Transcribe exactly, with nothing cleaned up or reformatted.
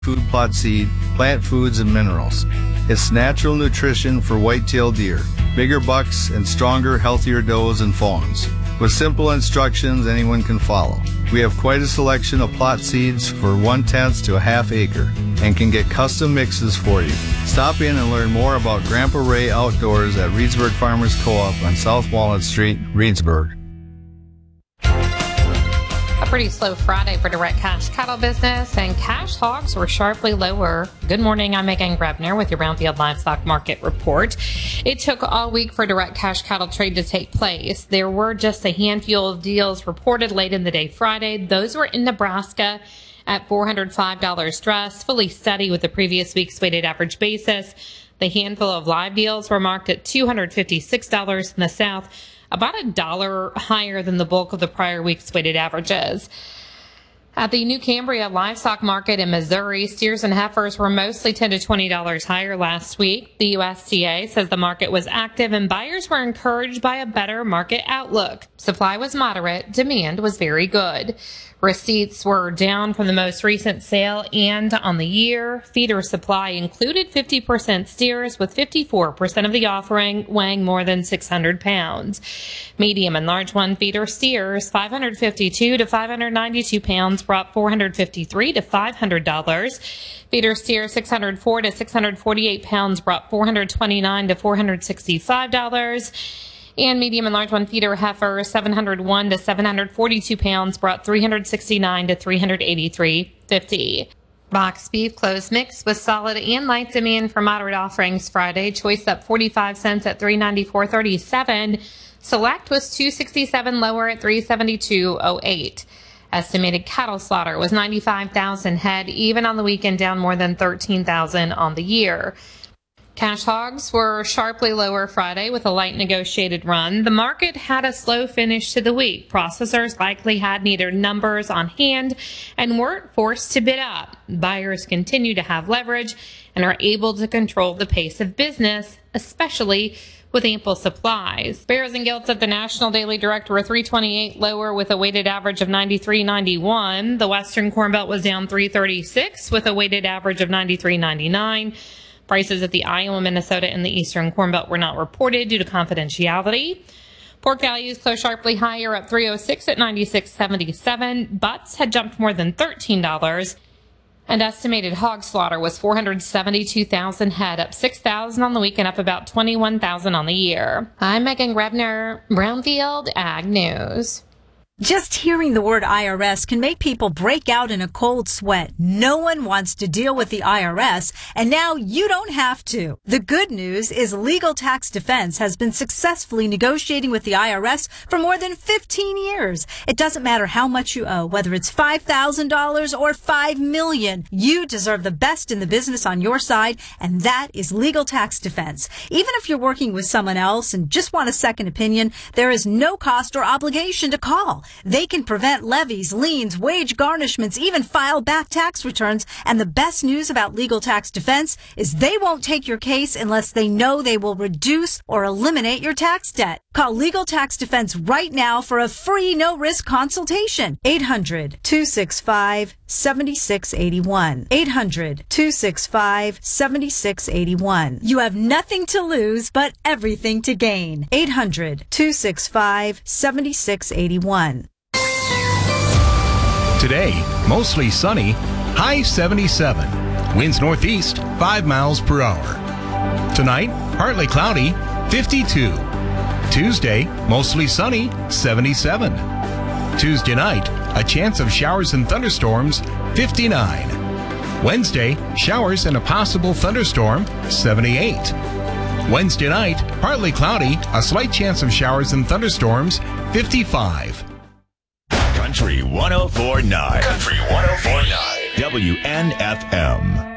Food plot seed, plant foods, and minerals. It's natural nutrition for white-tailed deer, bigger bucks, and stronger, healthier does and fawns. With simple instructions anyone can follow. We have quite a selection of plot seeds for one-tenth to a half acre and can get custom mixes for you. Stop in and learn more about Grandpa Ray Outdoors at Reedsburg Farmers Co-op on South Walnut Street, Reedsburg. Pretty slow Friday for direct cash cattle business, and cash hogs were sharply lower. Good morning, I'm Megan Grebner with your Brownfield Livestock Market Report. It took all week for direct cash cattle trade to take place. There were just a handful of deals reported late in the day Friday. Those were in Nebraska at four hundred five dollars dressed, fully steady with the previous week's weighted average basis. The handful of live deals were marked at two hundred fifty-six dollars in the South, about a dollar higher than the bulk of the prior week's weighted averages. At the New Cambria livestock market in Missouri, steers and heifers were mostly ten to twenty dollars higher last week. The U S D A says the market was active and buyers were encouraged by a better market outlook. Supply was moderate, demand was very good. Receipts were down from the most recent sale and on the year. Feeder supply included fifty percent steers, with fifty-four percent of the offering weighing more than six hundred pounds. Medium and large one feeder steers, five hundred fifty-two to five hundred ninety-two pounds, brought four hundred fifty-three to five hundred dollars. Feeder steers six hundred four to six hundred forty-eight pounds, brought four hundred twenty-nine to four hundred sixty-five dollars. And medium and large one feeder heifer, seven hundred one to seven hundred forty-two pounds, brought three hundred sixty-nine to three hundred eighty-three fifty. Box beef closed mix with solid and light demand for moderate offerings Friday. Choice up forty-five cents at three ninety-four thirty-seven. Select was two sixty-seven lower at three seventy-two oh eight. Estimated cattle slaughter was ninety-five thousand head, even on the weekend, down more than thirteen thousand on the year. Cash hogs were sharply lower Friday with a light negotiated run. The market had a slow finish to the week. Processors likely had neither numbers on hand and weren't forced to bid up. Buyers continue to have leverage and are able to control the pace of business, especially with ample supplies. Bears and gilts at the National Daily Direct were three twenty-eight lower with a weighted average of ninety-three ninety-one. The Western Corn Belt was down three thirty-six with a weighted average of ninety-three ninety-nine. Prices at the Iowa, Minnesota, and the Eastern Corn Belt were not reported due to confidentiality. Pork values closed sharply higher, up three oh six at ninety-six seventy-seven. Butts had jumped more than thirteen dollars. And estimated hog slaughter was four hundred seventy-two thousand head, up six thousand on the week and up about twenty-one thousand on the year. I'm Megan Grebner, Brownfield Ag News. Just hearing the word I R S can make people break out in a cold sweat. No one wants to deal with the I R S, and now you don't have to. The good news is Legal Tax Defense has been successfully negotiating with the I R S for more than fifteen years. It doesn't matter how much you owe, whether it's five thousand dollars or five million dollars. You deserve the best in the business on your side, and that is Legal Tax Defense. Even if you're working with someone else and just want a second opinion, there is no cost or obligation to call. They can prevent levies, liens, wage garnishments, even file back tax returns. And the best news about Legal Tax Defense is they won't take your case unless they know they will reduce or eliminate your tax debt. Call Legal Tax Defense right now for a free no-risk consultation. eight hundred, two six five, seven six eight one. eight hundred, two six five, seven six eight one. You have nothing to lose but everything to gain. eight hundred, two six five, seven six eight one. Today, mostly sunny, high seventy-seven. Winds northeast, five miles per hour. Tonight, partly cloudy, fifty-two. Tuesday, mostly sunny, seventy-seven. Tuesday night, a chance of showers and thunderstorms, fifty-nine. Wednesday, showers and a possible thunderstorm, seventy-eight. Wednesday night, partly cloudy, a slight chance of showers and thunderstorms, fifty-five. Country one oh four point nine. Country one oh four point nine. W N F M.